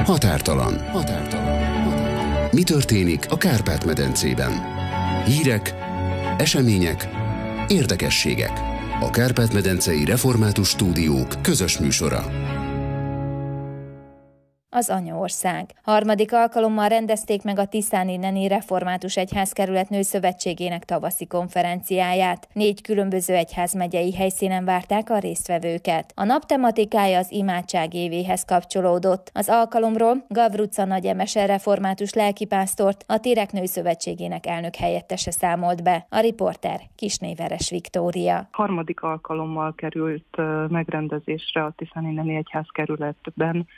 Határtalan. Mi történik a Kárpát-medencében? Hírek, események, érdekességek. A Kárpát-medencei Református Stúdiók közös műsora. Az anyaország. Harmadik alkalommal rendezték meg a Tiszáni Neni Református Egyházkerület Nőszövetségének tavaszi konferenciáját. 4 különböző egyházmegyei helyszínen várták a résztvevőket. A nap tematikája az imádság évéhez kapcsolódott. Az alkalomról Gavruca Nagy Emese református lelkipásztort, a Térek Nőszövetségének elnök helyettese számolt be. A riporter Kisné Veres Viktória. Harmadik alkalommal került megrendezésre a Tiszáni Neni Egyházkerületben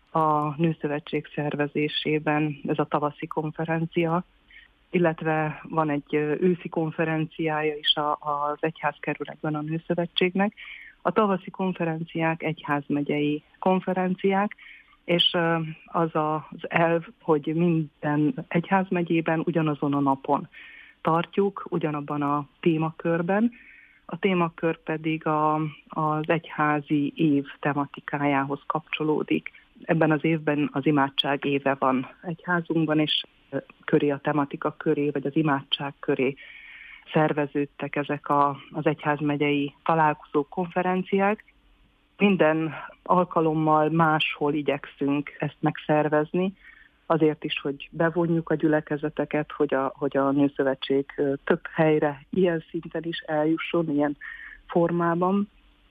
a Nőszövetség szervezésében ez a tavaszi konferencia, illetve van egy őszi konferenciája is az egyházkerületben a Nőszövetségnek. A tavaszi konferenciák egyházmegyei konferenciák, és az az elv, hogy minden egyházmegyében ugyanazon a napon tartjuk, ugyanabban a témakörben. A témakör pedig az egyházi év tematikájához kapcsolódik. Ebben az évben az imádság éve van egyházunkban, és köré a tematika köré, vagy az imádság köré szerveződtek ezek az egyházmegyei találkozó konferenciák. Minden alkalommal máshol igyekszünk ezt megszervezni, azért is, hogy bevonjuk a gyülekezeteket, hogy a Nőszövetség több helyre ilyen szinten is eljusson, ilyen formában.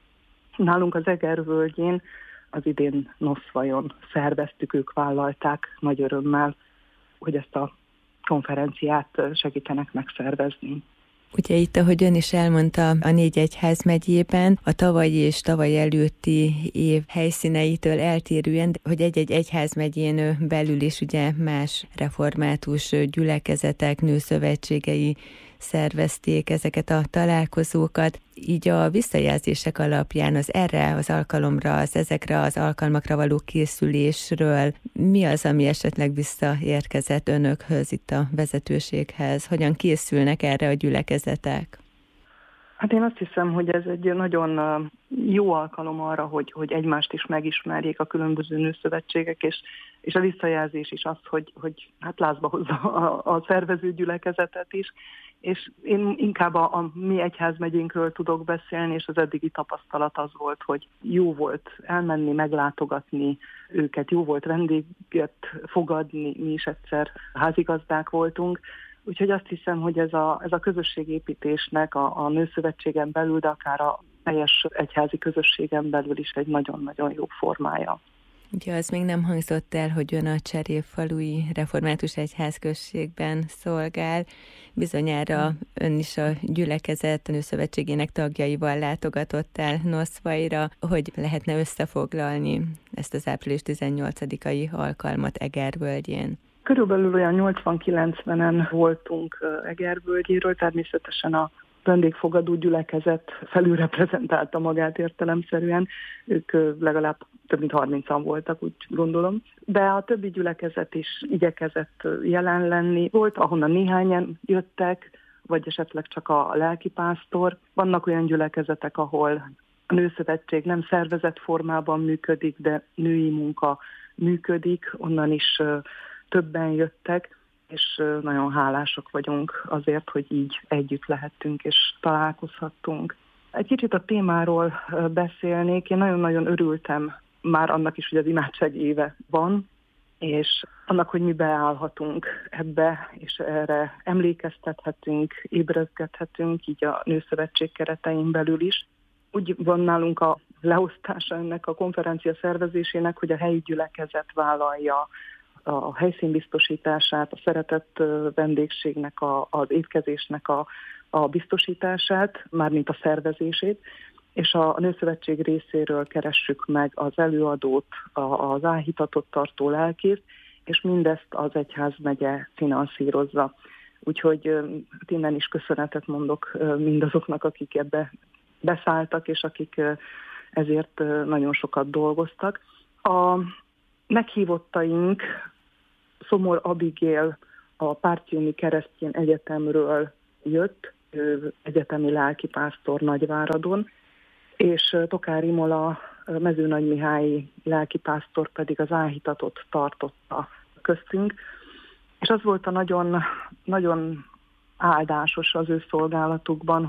Nálunk az Egervölgyén az idén Noszvajon szerveztük, ők vállalták nagy örömmel, hogy ezt a konferenciát segítenek megszervezni. Ugye itt, ahogy ön is elmondta, a 4 egyházmegyében a tavalyi és tavaly előtti év helyszíneitől eltérően, hogy egy-egy egyházmegyén belül is ugye más református gyülekezetek, nőszövetségei szervezték ezeket a találkozókat. Így a visszajelzések alapján erre az alkalomra, ezekre az alkalmakra való készülésről mi az, ami esetleg visszaérkezett önökhöz, itt a vezetőséghez? Hogyan készülnek erre a gyülekezetek? Hát én azt hiszem, hogy ez egy nagyon jó alkalom arra, hogy egymást is megismerjék a különböző nőszövetségek, és a visszajelzés is az, hogy hát lázba hozza a szervező gyülekezetet is, és én inkább a mi egyházmegyénkről tudok beszélni, és az eddigi tapasztalat az volt, hogy jó volt elmenni, meglátogatni őket, jó volt vendéget fogadni, mi is egyszer házigazdák voltunk, úgyhogy azt hiszem, hogy ez a közösségépítésnek a Nőszövetségen belül, de akár a teljes egyházi közösségen belül is egy nagyon-nagyon jó formája. Ugye az még nem hangzott el, hogy ön a Cserépfalui Református Egyházközségben szolgál. Bizonyára ön is a gyülekezet, a Nőszövetségének tagjaival látogatott el Noszvaira, hogy lehetne összefoglalni ezt az április 18-ai alkalmat Egervölgyén. Körülbelül olyan 80-90-en voltunk Egervölgyéről, természetesen a vendégfogadó gyülekezet felülreprezentálta magát értelemszerűen, ők legalább több mint 30-an voltak, úgy gondolom. De a többi gyülekezet is igyekezett jelen lenni. Volt, ahonnan néhányan jöttek, vagy esetleg csak a lelkipásztor. Vannak olyan gyülekezetek, ahol a Nőszövetség nem szervezett formában működik, de női munka működik, onnan is többen jöttek, és nagyon hálásak vagyunk azért, hogy így együtt lehettünk és találkozhattunk. Egy kicsit a témáról beszélnék. Én nagyon-nagyon örültem már annak is, hogy az imádság éve van, és annak, hogy mi beállhatunk ebbe, és erre emlékeztethetünk, ébrezgethetünk, így a Nőszövetség keretein belül is. Úgy van nálunk a leosztása ennek a konferencia szervezésének, hogy a helyi gyülekezet vállalja a helyszín biztosítását, a szeretett vendégségnek, az étkezésnek a biztosítását, mármint a szervezését, és a Nőszövetség részéről keressük meg az előadót, az áhítatot tartó lelkészt, és mindezt az egyházmegye finanszírozza. Úgyhogy innen is köszönetet mondok mindazoknak, akik ebbe beszálltak, és akik ezért nagyon sokat dolgoztak. A meghívottaink Szomor Abigail a Pártiumi Keresztény Egyetemről jött, egyetemi lelkipásztor Nagyváradon, és Tokár Imola mezőnagymihályi lelkipásztor pedig az áhítatot tartotta köztünk, és az volt a nagyon, nagyon áldásos az ő szolgálatukban,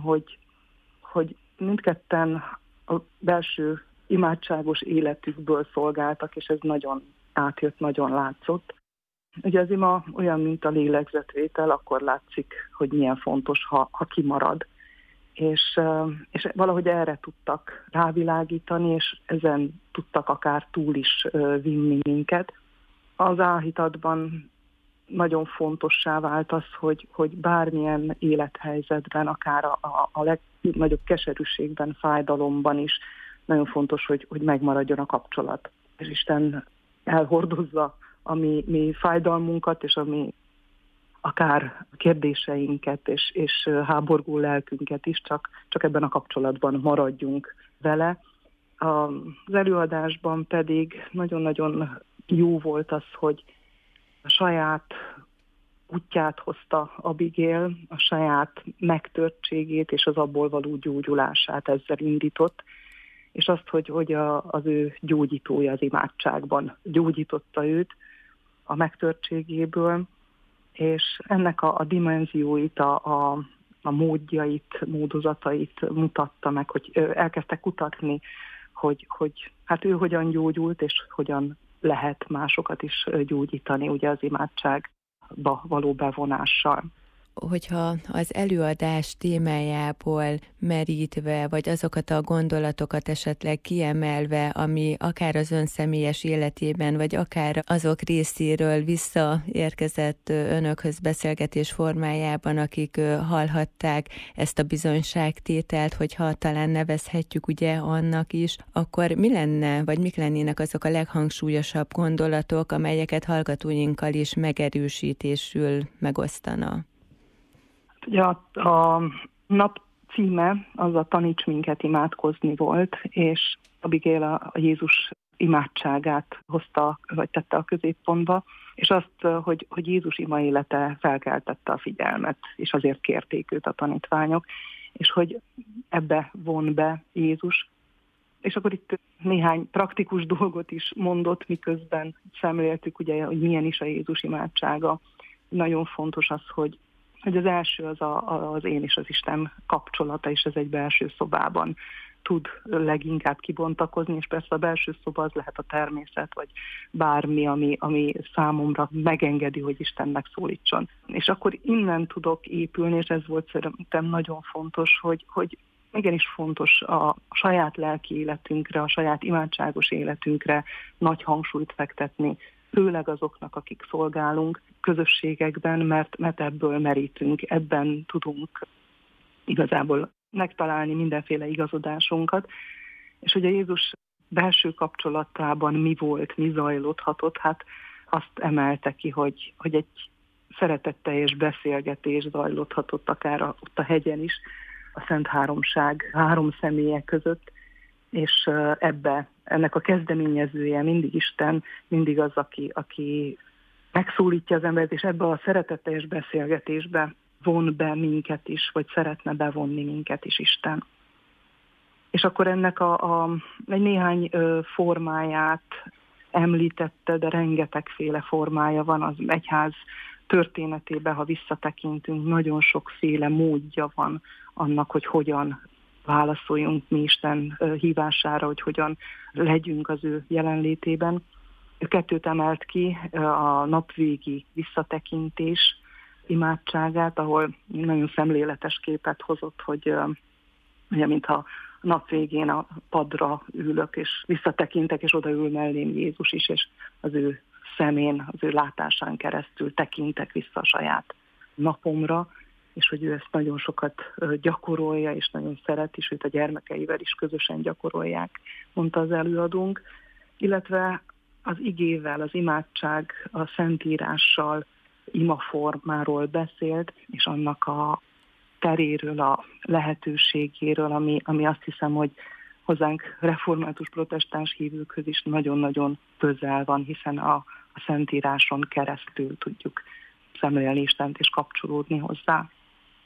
hogy mindketten a belső imádságos életükből szolgáltak, és ez nagyon átjött, nagyon látszott. Ugye az ima olyan, mint a lélegzetvétel, akkor látszik, hogy milyen fontos, ha kimarad. És valahogy erre tudtak rávilágítani, és ezen tudtak akár túl is vinni minket. Az áhítatban nagyon fontossá vált az, hogy bármilyen élethelyzetben, akár a legnagyobb keserűségben, fájdalomban is nagyon fontos, hogy megmaradjon a kapcsolat. És Isten elhordozza a mi fájdalmunkat, és ami akár kérdéseinket és háborgó lelkünket is, csak ebben a kapcsolatban maradjunk vele. Az előadásban pedig nagyon-nagyon jó volt az, hogy a saját útját hozta Abigail, a saját megtörtségét és az abból való gyógyulását ezzel indított, és azt, hogy az ő gyógyítója az imádságban gyógyította őt a megtörtségéből, és ennek a dimenzióit, a módjait, módozatait mutatta meg, hogy elkezdtek kutatni, hogy hát ő hogyan gyógyult, és hogyan lehet másokat is gyógyítani ugye az imádságba való bevonással. Hogyha az előadás témájából merítve, vagy azokat a gondolatokat esetleg kiemelve, ami akár az ön személyes életében, vagy akár azok részéről visszaérkezett önökhöz beszélgetés formájában, akik hallhatták ezt a bizonyságtételt, hogyha talán nevezhetjük ugye annak is, akkor mi lenne, vagy mik lennének azok a leghangsúlyosabb gondolatok, amelyeket hallgatóinkkal is megerősítésül megosztana? Ugye a nap címe az a Taníts minket imádkozni volt, és Abigail a Jézus imádságát hozta, vagy tette a középpontba, és azt, hogy Jézus ima élete felkeltette a figyelmet, és azért kérték őt a tanítványok, és hogy ebbe von be Jézus. És akkor itt néhány praktikus dolgot is mondott, miközben szemléltük, ugye, hogy milyen is a Jézus imádsága. Nagyon fontos az, hogy az első az én és az Isten kapcsolata, és ez egy belső szobában tud leginkább kibontakozni, és persze a belső szoba az lehet a természet, vagy bármi, ami számomra megengedi, hogy Isten megszólítson. És akkor innen tudok épülni, és ez volt szerintem nagyon fontos, hogy igenis fontos a saját lelki életünkre, a saját imádságos életünkre nagy hangsúlyt fektetni, főleg azoknak, akik szolgálunk közösségekben, mert ebből merítünk, ebben tudunk igazából megtalálni mindenféle igazodásunkat. És ugye Jézus belső kapcsolatában mi volt, mi zajlódhatott, hát azt emelte ki, hogy egy szeretetteljes beszélgetés zajlódhatott akár ott a hegyen is, a Szent Háromság 3 személye között, és ennek a kezdeményezője mindig Isten, mindig az, aki megszólítja az embert, és ebbe a szeretetteljes beszélgetésbe von be minket is, vagy szeretne bevonni minket is Isten. És akkor ennek egy néhány formáját említette, de rengetegféle formája van az egyház történetében, ha visszatekintünk, nagyon sokféle módja van annak, hogy hogyan válaszoljunk mi Isten hívására, hogy hogyan legyünk az ő jelenlétében. 2 emelt ki, a napvégi visszatekintés imádságát, ahol nagyon szemléletes képet hozott, hogy ugye, mintha a nap végén a padra ülök, és visszatekintek, és odaül mellém Jézus is, és az ő szemén, az ő látásán keresztül tekintek vissza a saját napomra, és hogy ő ezt nagyon sokat gyakorolja, és nagyon szeret, és őt a gyermekeivel is közösen gyakorolják, mondta az előadónk. Illetve az igével, az imádság, a szentírással, imaformáról beszélt, és annak a teréről, a lehetőségéről, ami azt hiszem, hogy hozzánk református protestáns hívőkhöz is nagyon-nagyon közel van, hiszen a Szentíráson keresztül tudjuk szemlélni Istent és kapcsolódni hozzá. És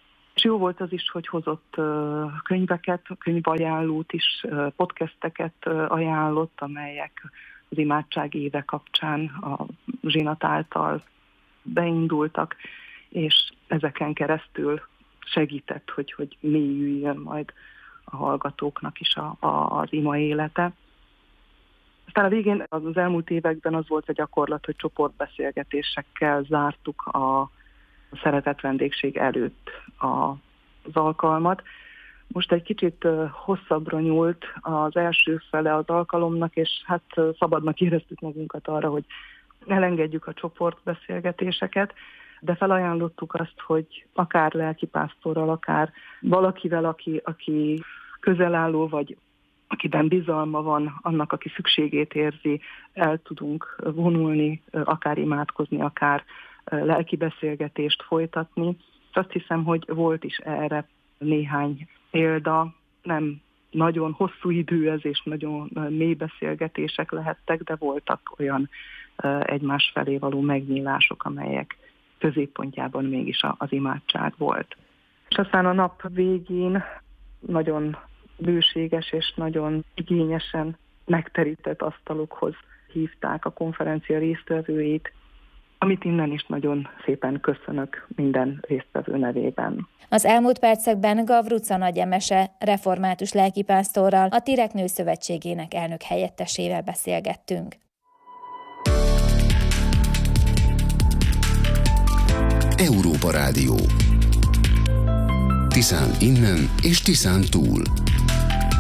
jó volt az is, hogy hozott könyveket, könyvajánlót is, podcasteket ajánlott, amelyek az imádság éve kapcsán a zsinat által beindultak, és ezeken keresztül segített, hogy mélyüljön majd a hallgatóknak is az ima élete. Aztán a végén az elmúlt években az volt a gyakorlat, hogy csoportbeszélgetésekkel zártuk a szeretett vendégség előtt az alkalmat. Most egy kicsit hosszabbra nyúlt az első fele az alkalomnak, és hát szabadnak éreztük magunkat arra, hogy elengedjük a csoportbeszélgetéseket, de felajánlottuk azt, hogy akár lelkipásztorral, akár valakivel, aki közelálló, vagy akiben bizalma van, annak, aki szükségét érzi, el tudunk vonulni, akár imádkozni, akár lelki beszélgetést folytatni. Azt hiszem, hogy volt is erre néhány példa, nem nagyon hosszú idő ez, és nagyon mély beszélgetések lehettek, de voltak olyan egymás felé való megnyílások, amelyek középpontjában mégis az imádság volt. És aztán a nap végén nagyon bőséges és nagyon igényesen megterített asztalokhoz hívták a konferencia résztvevőit, amit innen is nagyon szépen köszönök minden résztvevő nevében. Az elmúlt percekben Gavruca Nagy Emese református lelkipásztorral, a Tirek Nőszövetségének elnök helyettesével beszélgettünk. Európa Rádió. Tiszán innen és Tiszán túl.